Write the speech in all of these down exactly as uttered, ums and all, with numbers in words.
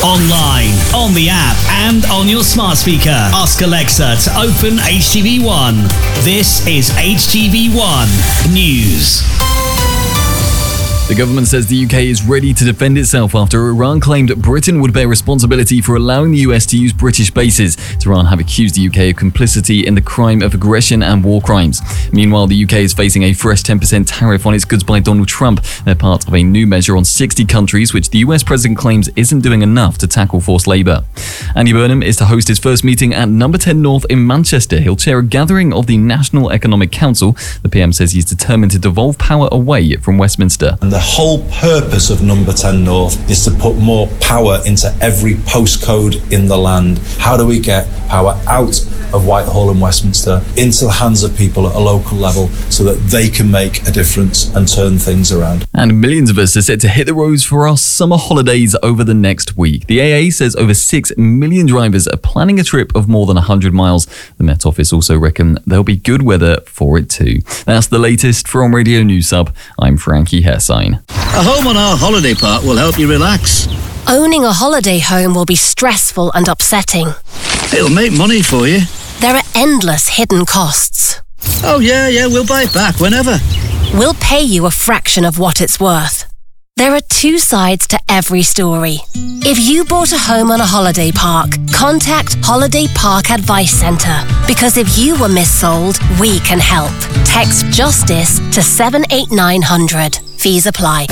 Online, on the app, and on your smart speaker. Ask Alexa to open H T V one. This is H T V one News. The government says the U K is ready to defend itself after Iran claimed Britain would bear responsibility for allowing the U S to use British bases. Tehran have accused the U K of complicity in the crime of aggression and war crimes. Meanwhile, the U K is facing a fresh ten percent tariff on its goods by Donald Trump. They're part of a new measure on sixty countries, which the U S president claims isn't doing enough to tackle forced labour. Andy Burnham is to host his first meeting at Number ten North in Manchester. He'll chair a gathering of the National Economic Council. The P M says he's determined to devolve power away from Westminster. The whole purpose of Number ten North is to put more power into every postcode in the land. How do we get power out of Whitehall and Westminster into the hands of people at a local level so that they can make a difference and turn things around? And millions of us are set to hit the roads for our summer holidays over the next week. The A A says over six million drivers are planning a trip of more than one hundred miles. The Met Office also reckon there'll be good weather for it too. That's the latest from Radio News Sub. I'm Frankie Hairsine. A home on our holiday park will help you relax. Owning a holiday home will be stressful and upsetting. It'll make money for you. There are endless hidden costs. Oh yeah, yeah, we'll buy it back whenever. We'll pay you a fraction of what it's worth. There are two sides to every story. If you bought a home on a holiday park, contact Holiday Park Advice Centre. Because if you were missold, we can help. Text JUSTICE to seven eight nine hundred. Fees apply.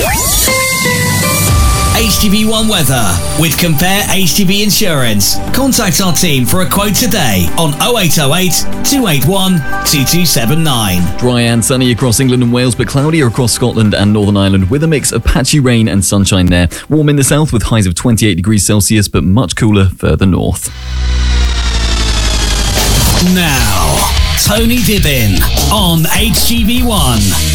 H T V one weather with Compare H T V Insurance. Contact our team for a quote today on oh eight oh eight, two eight one, two two seven nine. Dry and sunny across England and Wales, but cloudier across Scotland and Northern Ireland with a mix of patchy rain and sunshine there. Warm in the south with highs of twenty-eight degrees Celsius, but much cooler further north. Now, Tony Dibbin on H T V one.